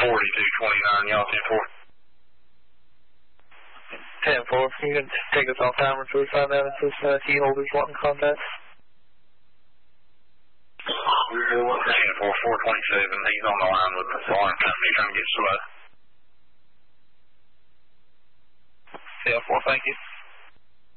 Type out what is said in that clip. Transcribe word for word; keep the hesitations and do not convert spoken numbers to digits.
forty-two twenty-nine, y'all ten four. ten four, can you take us off timer to find out if this uh, key holder's wanting contact? ten four, four twenty-seven, he's on the line with the alarm company trying to get slow. ten four, thank you.